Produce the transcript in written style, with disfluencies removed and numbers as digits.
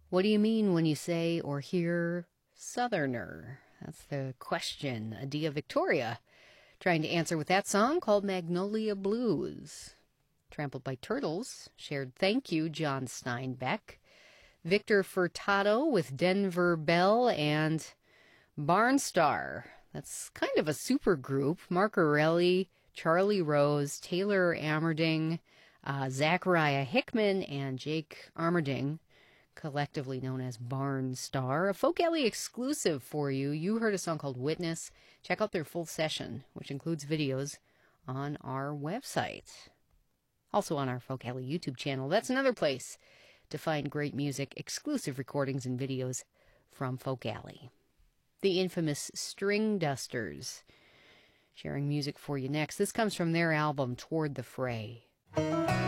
What do you mean when you say or hear Southerner? That's the question Adia Victoria trying to answer with that song called Magnolia Blues. Trampled by Turtles shared Thank You, John Steinbeck. Victor Furtado with Denver Bell and Barnstar. That's kind of a super group. Mark Orelli, Charlie Rose, Taylor Amerding, Zachariah Hickman, and Jake Armerding, collectively known as Barnstar. A Folk Alley exclusive for you. You heard a song called Witness. Check out their full session, which includes videos, on our website. Also on our Folk Alley YouTube channel. That's another place to find great music, exclusive recordings, and videos from Folk Alley. The infamous String Dusters, sharing music for you next. This comes from their album, Toward the Fray.